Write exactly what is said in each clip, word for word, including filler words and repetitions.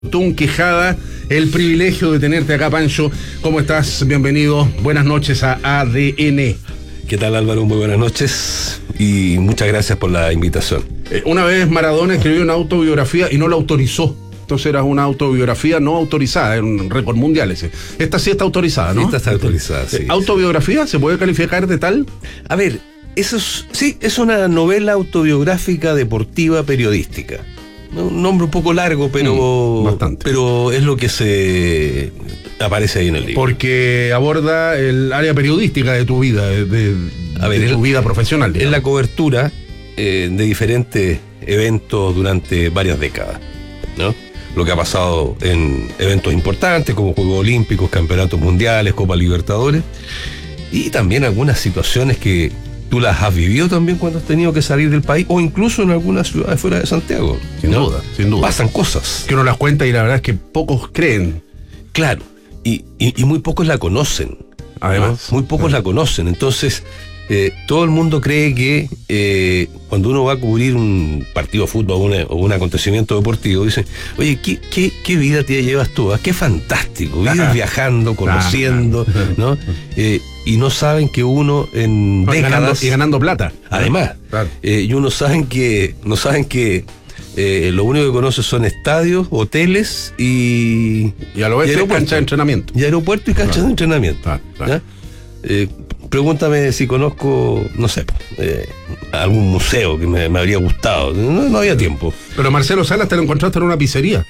Tun Quijada, el privilegio de tenerte acá, Pancho. ¿Cómo estás? Bienvenido. Buenas noches a A D N. ¿Qué tal, Álvaro? Muy buenas noches y muchas gracias por la invitación. Eh, una vez Maradona escribió una autobiografía y no la autorizó. Entonces era una autobiografía no autorizada, era un récord mundial ese. Esta sí está autorizada, ¿no? Esta está autorizada, sí. ¿Autobiografía? ¿Se puede calificar de tal? A ver, eso es, sí, es una novela autobiográfica deportiva periodística. Un nombre un poco largo, pero, mm, bastante. pero es lo que se aparece ahí en el libro. Porque aborda el área periodística de tu vida, de, de, A ver, de tu el, vida profesional. Es la cobertura eh, de diferentes eventos durante varias décadas, ¿no? Lo que ha pasado en eventos importantes como Juegos Olímpicos, Campeonatos Mundiales, Copa Libertadores, y también algunas situaciones que tú las has vivido también cuando has tenido que salir del país o incluso en algunas ciudades fuera de Santiago. Sin ¿no? duda, sin duda. Pasan cosas. Que uno las cuenta y la verdad es que pocos creen. Claro, y, y, y muy pocos la conocen. Además. ¿no? Muy pocos sí. la conocen. Entonces, eh, todo el mundo cree que eh, cuando uno va a cubrir un partido de fútbol o, una, o un acontecimiento deportivo, dice, oye, ¿qué, qué, qué vida te llevas tú? ¿Ah? Qué fantástico, vives viajando, conociendo, ¿no? Eh, y no saben que uno en no, décadas... Y ganando, y ganando plata. Además, claro. eh, y uno saben que, no saben que eh, lo único que conoce son estadios, hoteles y... Y a lo veces cancha de entrenamiento. Y aeropuerto y cancha claro. de entrenamiento. Claro, claro. Eh, pregúntame si conozco, no sé, eh, algún museo que me, me habría gustado. No, no había tiempo. Pero Marcelo Salas te lo encontraste en una pizzería.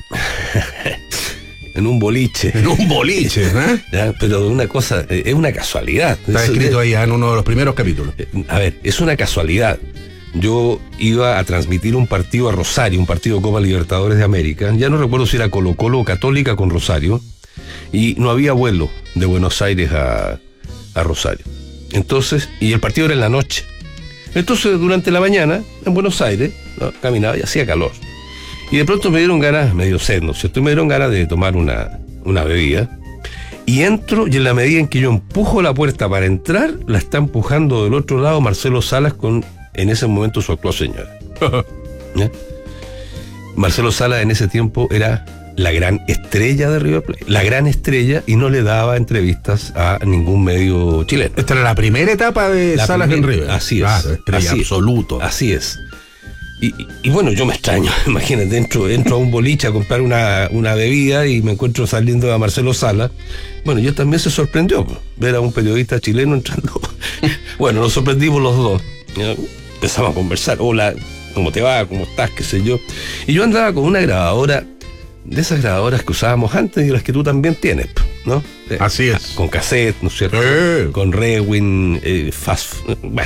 En un boliche. En un boliche, ¿eh? ¿Ya? Pero una cosa, eh, es una casualidad. Está Eso, escrito eh, ahí en uno de los primeros capítulos. eh, A ver, es una casualidad. Yo iba a transmitir un partido a Rosario, un partido de Copa Libertadores de América. Ya no recuerdo si era Colo Colo o Católica con Rosario. Y no había vuelo de Buenos Aires a, a Rosario. Entonces, y el partido era en la noche. Entonces, durante la mañana, en Buenos Aires, ¿no? Caminaba y hacía calor. Y de pronto me dieron ganas, medio sed, ¿no es cierto? Me dieron ganas de tomar una, una bebida. Y entro, y en la medida en que yo empujo la puerta para entrar, la está empujando del otro lado Marcelo Salas con, en ese momento, su actual señora. ¿Ya? Marcelo Salas en ese tiempo era la gran estrella de River Plate, la gran estrella, y no le daba entrevistas a ningún medio chileno. Esta era la primera etapa de La Salas primera, en River. Así es. Claro, estrella así, absoluto. Así es. Y, y, y bueno, yo me extraño, imagínate, entro, entro a un boliche a comprar una, una bebida y me encuentro saliendo a Marcelo Salas. Bueno, yo también se sorprendió ver a un periodista chileno entrando. Bueno, nos sorprendimos los dos. ¿Ya? Empezamos a conversar. Hola, ¿cómo te va? ¿Cómo estás? ¿Qué sé yo? Y yo andaba con una grabadora, de esas grabadoras que usábamos antes y las que tú también tienes, ¿no? Así es. Con cassette, ¿no es cierto? Sí. Con Rewin, eh, Fast... Bueno.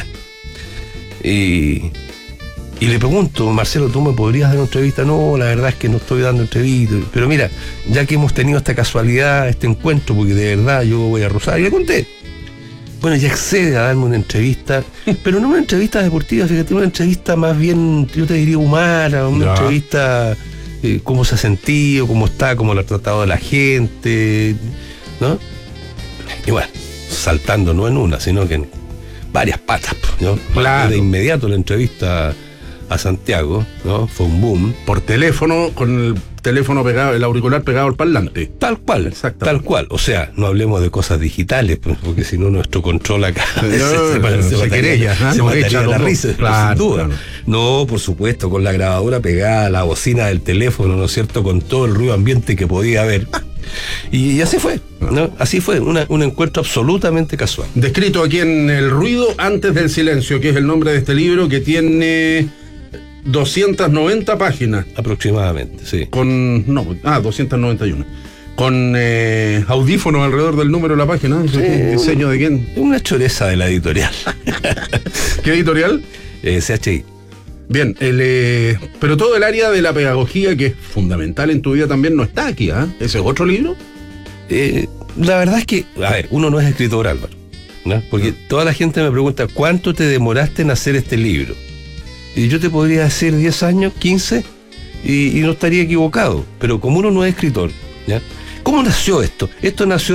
Y... Y le pregunto, Marcelo, ¿tú me podrías dar una entrevista? No, la verdad es que no estoy dando entrevistas. Pero mira, ya que hemos tenido esta casualidad, este encuentro, porque de verdad yo voy a Rosario, y le conté. Bueno, ya accede a darme una entrevista, pero no una entrevista deportiva, fíjate, una entrevista más bien, yo te diría, humana, una ya. entrevista, eh, cómo se ha sentido, cómo está, cómo lo ha tratado a la gente, ¿no? Y bueno, saltando no en una, sino que en varias patas, ¿no? Claro. De inmediato la entrevista a Santiago, ¿no? Fue un boom. Por teléfono, con el teléfono pegado, el auricular pegado al parlante. Tal cual, tal cual. O sea, no hablemos de cosas digitales, pues, porque si no nuestro control acá no, se, se, se, se mataría, querella, ¿eh? se Nos mataría echan la los risa, dos. Claro, sin duda. claro. No, por supuesto, con la grabadora pegada a la bocina del teléfono, ¿no es cierto? Con todo el ruido ambiente que podía haber. Y, y así fue, ¿no? Así fue, una, un encuentro absolutamente casual. Descrito aquí en El ruido antes del silencio, que es el nombre de este libro, que tiene doscientas noventa páginas. Aproximadamente, sí. Con, no, ah, doscientas noventa y uno. Con eh, audífonos alrededor del número de la página. ¿Sí? ¿Diseño de quién? Una choreza de la editorial. ¿Qué editorial? Eh, C H I. Bien, el, eh, pero todo el área de la pedagogía, que es fundamental en tu vida también, no está aquí, ¿ah? ¿eh? ¿Ese es otro libro? Eh, la verdad es que, a ver, uno no es escritor, Álvaro, ¿no? Porque no. Toda la gente me pregunta, ¿cuánto te demoraste en hacer este libro? Y yo te podría decir diez años, quince, y, y no estaría equivocado. Pero como uno no es escritor, ¿ya? ¿Cómo nació esto? Esto nació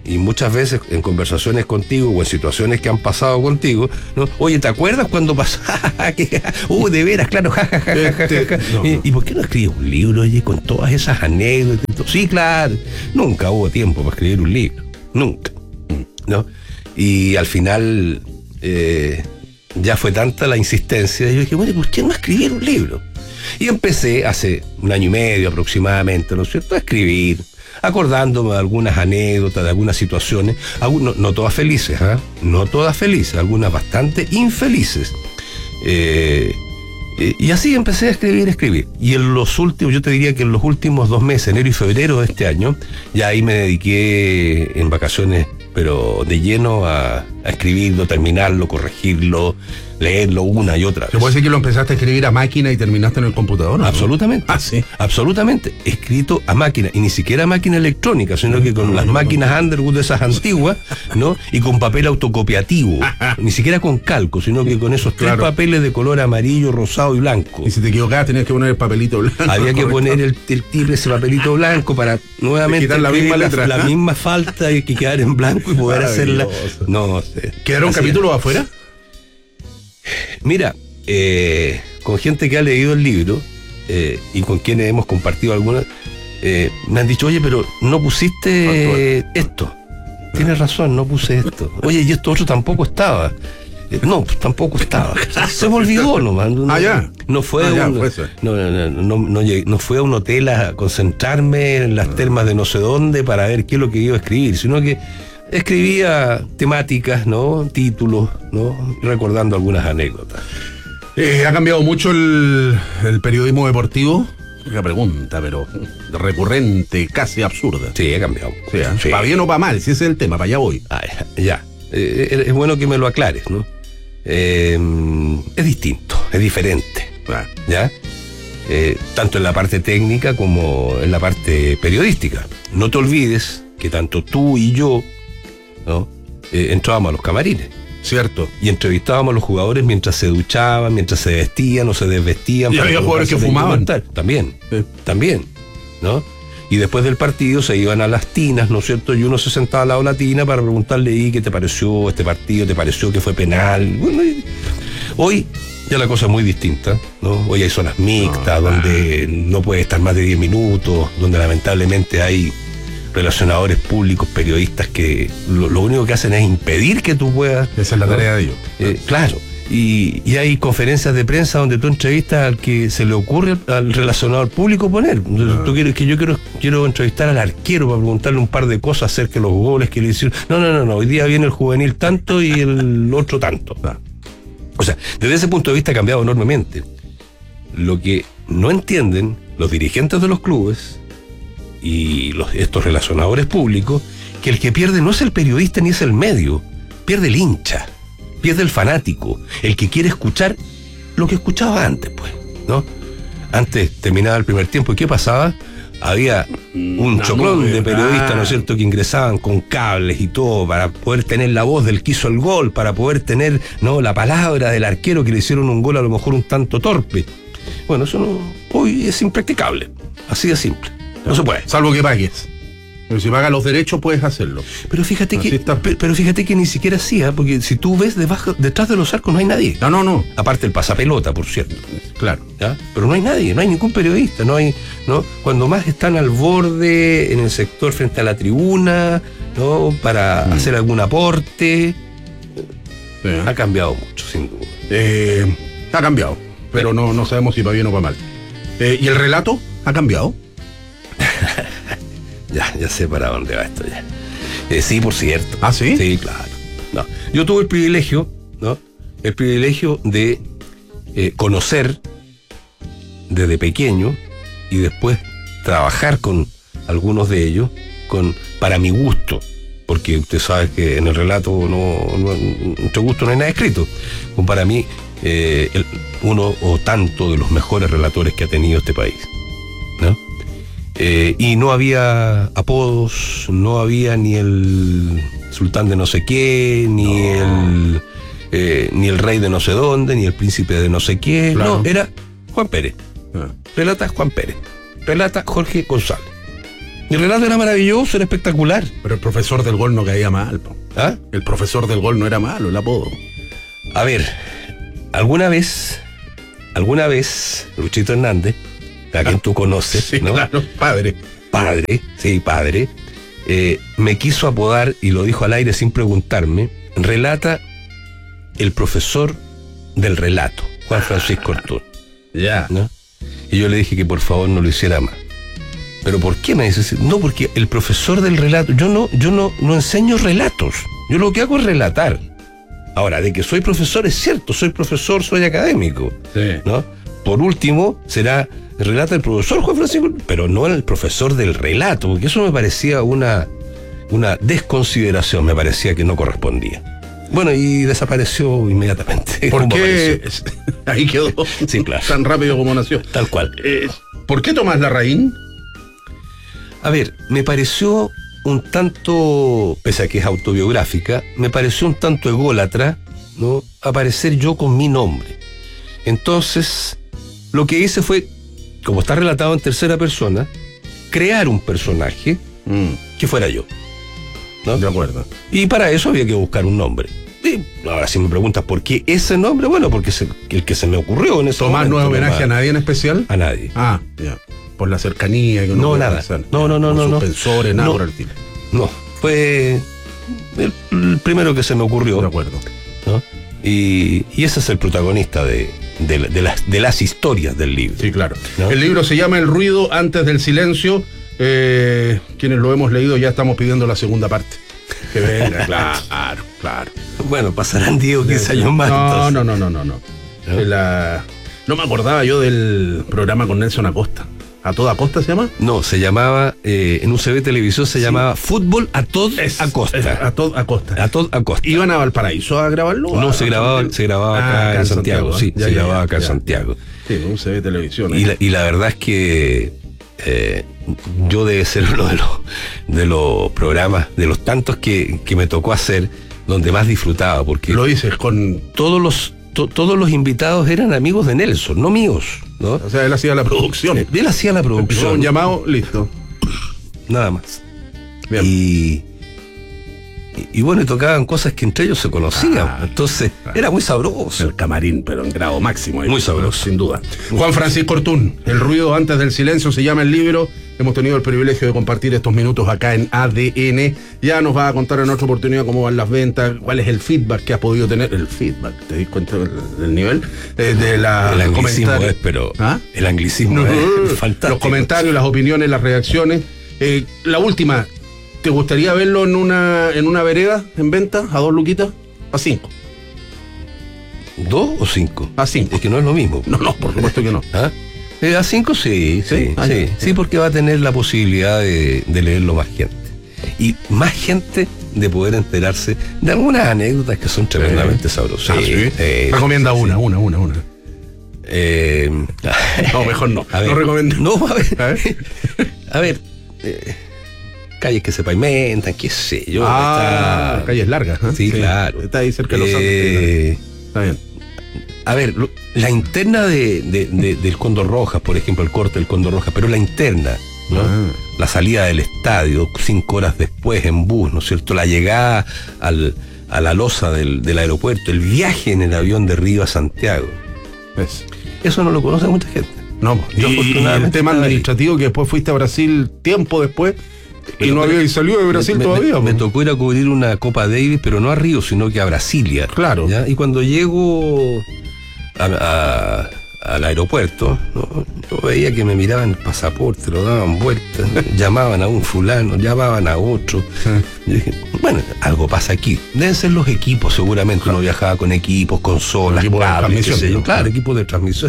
y muchas veces en conversaciones contigo o en situaciones que han pasado contigo, ¿no? Oye, ¿te acuerdas cuando pasó? uh, de veras, claro, Este, no, ¿Y, no. ¿Y por qué no escribes un libro, oye, con todas esas anécdotas? Sí, claro, nunca hubo tiempo para escribir un libro, nunca, ¿no? Y al final eh, ya fue tanta la insistencia, y yo dije, bueno, ¿por qué no escribir un libro? Y empecé hace un año y medio aproximadamente, ¿no es cierto?, a escribir, acordándome de algunas anécdotas, de algunas situaciones, no, no todas felices, ¿eh? no todas felices, algunas bastante infelices. Eh, eh, y así empecé a escribir, a escribir. Y en los últimos, yo te diría que en los últimos dos meses, enero y febrero de este año, ya ahí me dediqué en vacaciones, pero de lleno a, a escribirlo, terminarlo, corregirlo, leerlo una y otra vez. ¿Se puede decir que lo empezaste a escribir a máquina y terminaste en el computador? ¿No? Absolutamente. Ah, sí. Absolutamente. Escrito a máquina. Y ni siquiera a máquina electrónica, sino que con No, las no, máquinas no. Underwood de esas antiguas, ¿no? Y con papel autocopiativo. Ni siquiera con calco, sino que con esos tres Claro. papeles de color amarillo, rosado y blanco. Y si te equivocabas tenías que poner el papelito blanco. Había que correcto. poner el, el tiple, ese papelito blanco para nuevamente quitar la escribir misma letra. la, la misma falta y que quedar en blanco y poder hacerla. Maravilloso. No sé. ¿Quedaron Así capítulos afuera? Mira, eh, con gente que ha leído el libro eh, y con quienes hemos compartido algunas, eh, me han dicho, oye, pero no pusiste esto. Tienes razón, no puse esto. Oye, y esto otro tampoco estaba. Eh, no, pues tampoco estaba. Se me olvidó nomás. No, Ah, ya. No fue, Ah, ya, un, fue eso. no, no, no, no, no llegué- no fue a un hotel a concentrarme en las termas de no sé dónde para ver qué es lo que iba a escribir, sino que escribía temáticas, ¿no? Títulos, ¿no? Recordando algunas anécdotas. Eh, ¿Ha cambiado mucho el, el periodismo deportivo? Una pregunta, pero recurrente, casi absurda. Sí, ha cambiado. Sí, ¿eh? Sí. ¿Para bien o para mal? Si ese es el tema, para allá voy. Ah, ya. ya. Eh, es bueno que me lo aclares, ¿no? Eh, es distinto, es diferente, Ah, ¿ya? Eh, tanto en la parte técnica como en la parte periodística. No te olvides que tanto tú y yo, ¿no? Eh, entrábamos a los camarines cierto. y entrevistábamos a los jugadores mientras se duchaban, mientras se vestían o se desvestían. Y para había jugadores que colocarse de fumaban. documental. También, Sí. también, ¿no? Y después del partido se iban a las tinas, ¿no es cierto? Y uno se sentaba al lado de la tina para preguntarle, ¿y qué te pareció este partido? ¿Te pareció que fue penal? Bueno, y hoy ya la cosa es muy distinta, ¿no? Hoy hay zonas mixtas, No, donde no puede estar más de diez minutos, donde lamentablemente hay relacionadores públicos, periodistas que lo, lo único que hacen es impedir que tú puedas. Esa es la ¿no? tarea de ellos. Eh, claro. Y, y hay conferencias de prensa donde tú entrevistas al que se le ocurre al relacionador público poner. Tú quieres que yo quiero, quiero entrevistar al arquero para preguntarle un par de cosas acerca de los goles que le hicieron. No, no, no, no. Hoy día viene el juvenil tanto y el otro tanto. Ah. O sea, desde ese punto de vista ha cambiado enormemente. Lo que no entienden los dirigentes de los clubes y los, estos relacionadores públicos, que el que pierde no es el periodista ni es el medio, pierde el hincha, pierde el fanático, el que quiere escuchar lo que escuchaba antes, pues, ¿no? Antes terminaba el primer tiempo y ¿qué pasaba? Había un Una choclón nube, de periodistas, ah. ¿no es cierto?, que ingresaban con cables y todo para poder tener la voz del que hizo el gol, para poder tener, ¿no?, la palabra del arquero que le hicieron un gol a lo mejor un tanto torpe. Bueno, eso no, hoy es impracticable, así de simple, no se puede. Salvo que pagues. Pero si pagas los derechos, puedes hacerlo. Pero fíjate Así que, está. pe- pero fíjate que ni siquiera así, ¿eh? Porque si tú ves debajo, detrás de los arcos no hay nadie. No, no, no. Aparte el pasapelota, por cierto. Claro. ¿Ya? Pero no hay nadie, no hay ningún periodista, no hay, ¿no? Cuando más están al borde, en el sector frente a la tribuna, ¿no? Para Mm. hacer algún aporte, Sí, ¿eh? ha cambiado mucho, sin duda. Eh, ha cambiado, pero no, no sabemos si para bien o para mal. Eh, ¿Y el relato ha cambiado? Ya, ya sé para dónde va esto ya. Eh, sí, por cierto. ¿Ah, sí? Sí, claro. No. Yo tuve el privilegio, ¿no? El privilegio de eh, conocer desde pequeño y después trabajar con algunos de ellos, con, para mi gusto, porque usted sabe que en el relato no, no entre gusto no hay nada escrito. Con para mí, eh, el, uno o tanto de los mejores relatores que ha tenido este país, ¿no? Eh, y no había apodos, no había ni el sultán de no sé qué, ni No. el eh, ni el rey de no sé dónde, ni el príncipe de no sé qué. Claro. No, era Juan Pérez. Ah. Relata Juan Pérez. Relata Jorge González. Mi relato era maravilloso, era espectacular. Pero el profesor del gol no caía mal, po. ¿Ah? El profesor del gol no era malo, el apodo. A ver, alguna vez, alguna vez, Luchito Hernández, a quien tú conoces, Sí, ¿no? claro, padre. Padre, sí, padre, eh, me quiso apodar, y lo dijo al aire sin preguntarme, relata el profesor del relato, Juan Francisco Ortún, Ya. ¿no? Y yo le dije que por favor no lo hiciera más. ¿Pero por qué? Me dice, no, porque el profesor del relato, yo no, yo no, no enseño relatos, yo lo que hago es relatar. Ahora, de que soy profesor es cierto, soy profesor, soy académico, Sí. ¿no? Por último, será, relata el profesor Juan Francisco, pero no el profesor del relato, porque eso me parecía una, una desconsideración, me parecía que no correspondía. Bueno, y desapareció inmediatamente. ¿Por como qué? apareció. Ahí quedó. Sí, claro. Tan rápido como nació. Tal cual. Eh, ¿Por qué Tomás Larraín? A ver, me pareció un tanto, pese a que es autobiográfica, me pareció un tanto ególatra, ¿no? Aparecer yo con mi nombre. Entonces, lo que hice fue, como está relatado en tercera persona, crear un personaje Mm, que fuera yo, ¿no? de acuerdo. Y para eso había que buscar un nombre. Y ahora, si me preguntas por qué ese nombre, bueno, porque es el que se me ocurrió en ese ¿Tomás momento. no es homenaje nomás. a nadie en especial? A nadie. Ah, ya. Por la cercanía que uno No, puede nada. pensar. No, no, no, Por no, no. suspensores, nada No. por el estilo. No, fue el, el primero que se me ocurrió. De acuerdo. ¿No? Y, y ese es el protagonista de, de, de las, de las historias del libro. Sí, claro. ¿No? El libro se llama El ruido antes del silencio. Eh, quienes lo hemos leído ya estamos pidiendo la segunda parte. Que venga, claro, claro. Bueno, pasarán diez o quince años más. No, entonces. no, no, no, no, no. ¿No? Eh, la- no me acordaba yo del programa con Nelson Acosta. ¿A toda costa se llama? No, se llamaba, eh, en U C B Televisión se llamaba Fútbol a Todd Es- Acosta. es a toda costa. A Todd Acosta. ¿Iban a Valparaíso a grabarlo? No, ¿A- se grababa, se grababa Ah, acá en Santiago, sí, Ya, se ya, grababa ya, acá en ya. Santiago. Sí, un C B Televisión. Y ¿eh? la, y la verdad es que eh, yo debe ser uno de los, de los programas, de los tantos que, que me tocó hacer, donde más disfrutaba, porque Lo dices con... todos los, to- todos los invitados eran amigos de Nelson, no míos, ¿no? O sea, él hacía la producción. Él hacía la Empezó producción, un llamado, listo. nada más. Bien. Y, y, y bueno, y tocaban cosas que entre ellos se conocían. Ah, Entonces, claro. era muy sabroso. El camarín, pero en grado máximo. ahí. Muy sabroso. Sin duda. Juan Francisco Ortún, El ruido antes del silencio se llama el libro. Hemos tenido el privilegio de compartir estos minutos acá en A D N. Ya nos va a contar en otra oportunidad cómo van las ventas, cuál es el feedback que has podido tener. El feedback, ¿te das cuenta del, del nivel? Eh, de la El anglicismo comentarios. es, pero ¿Ah? el anglicismo No, es fantástico. Los comentarios, las opiniones, las reacciones. Eh, la última, ¿te gustaría verlo en una, en una vereda en venta a dos luquitas? A cinco. ¿Dos o cinco? A cinco. Es que no es lo mismo. No, no, por supuesto que no. ¿Ah? Eh, a cinco sí, sí, ¿Sí? sí, Ah, sí, ya, sí, porque va a tener la posibilidad de, de leerlo más gente. Y más gente de poder enterarse de algunas anécdotas que son tremendamente sabrosas. Ah, ¿sí? eh, Recomienda sí. una, una, una, una. Eh, No, mejor no. A ver, no recomiendo. No, a ver. A ver. A ver, eh, calles que se pavimentan, qué sé yo. Ah, está- calles largas. ¿eh? Sí, claro. Está ahí cerca de los Eh, Andes. Está bien. A ver, lo- la interna de, de- de- del Cóndor Rojas, por ejemplo, el corte del Cóndor Rojas, pero la interna, ¿no? Ah. La salida del estadio, cinco horas después en bus, ¿no es cierto? La llegada al, a la loza del, del aeropuerto, el viaje en el avión de Río a Santiago. Es. Eso no lo conoce mucha gente. No, Yo y, y afortunadamente el tema estaba ahí. administrativo que después fuiste a Brasil tiempo después y Pero- no había salido de Brasil me, todavía. Me, me po. tocó ir a cubrir una Copa Davis, pero no a Río, sino que a Brasilia. Claro. ¿Ya? Y cuando llego a- a- al aeropuerto, ¿no? Yo veía que me miraban el pasaporte, lo daban vueltas, llamaban a un fulano, llamaban a otro. Yo dije, bueno, algo pasa aquí. Deben ser los equipos, seguramente. Uno viajaba con equipos, consolas, Equipos de cables, qué transmisión, sé yo. ¿no? Claro, equipos de transmisión.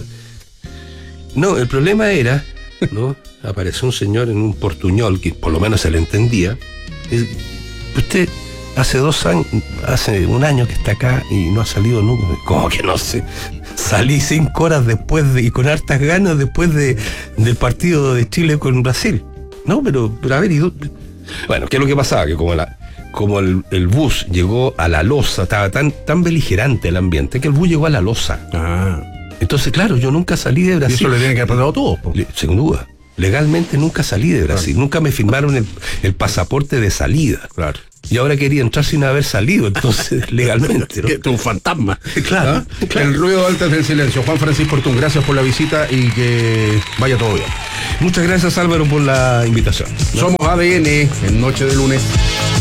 No, el problema era, ¿no? Apareció un señor en un portuñol, que por lo menos se le entendía. Es, usted hace dos años, hace un año que está acá y no ha salido nunca. ¿Cómo que no sé? Salí cinco horas después de, y con hartas ganas después de, del partido de Chile con Brasil. No, pero, pero a ver, ¿y dónde? Bueno, ¿qué es lo que pasaba? Que como la, como el, el bus llegó a la loza, estaba tan, tan beligerante el ambiente que el bus llegó a la loza. Ah, Entonces, claro, yo nunca salí de y Brasil. eso le tiene que haber pasado a todos. po. Le- Sin duda, Legalmente nunca salí de Brasil, claro. Nunca me firmaron el, el pasaporte de salida. Claro. Y ahora quería entrar sin haber salido, entonces, legalmente, ¿no? Que un fantasma. Claro, ¿Ah? claro. El ruido antes del silencio. Juan Francisco Ortún, gracias por la visita y que vaya todo bien. Muchas gracias, Álvaro, por la invitación, ¿no? Somos A D N en Noche de Lunes.